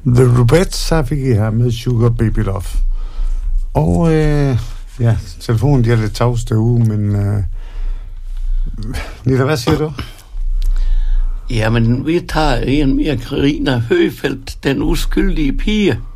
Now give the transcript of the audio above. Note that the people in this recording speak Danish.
The Rubettes har vi her med Sugar Baby Love. Og telefonen er lidt tavs derude, men Nita, hvad siger du? Jamen, vi tager en mere, Carina Høfeldt, Den uskyldige pige.